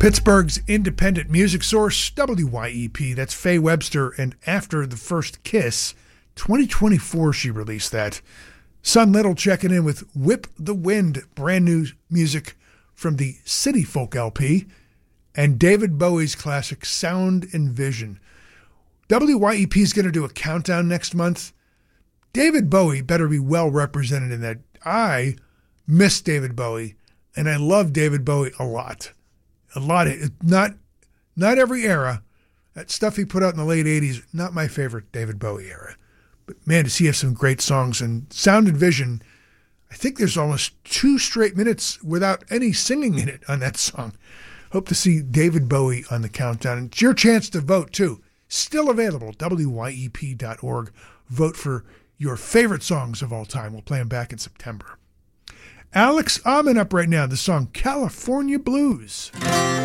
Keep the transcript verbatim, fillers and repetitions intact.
Pittsburgh's independent music source, W Y E P. That's Faye Webster, and After the First Kiss. twenty twenty-four she released that. Son Little checking in with Whip the Wind, brand new music from the City Folk L P, and David Bowie's classic Sound and Vision. W Y E P is going to do a countdown next month. David Bowie better be well represented in that. I miss David Bowie, and I love David Bowie a lot. A lot of, not, not every era. That stuff he put out in the late eighties, not my favorite David Bowie era. But man, does he have some great songs. And Sound and Vision, I think there's almost two straight minutes without any singing in it on that song. Hope to see David Bowie on the countdown. And it's your chance to vote, too. Still available, W Y E P dot org. Vote for your favorite songs of all time. We'll play them back in September. Alex Amon up right now, the song California Blues.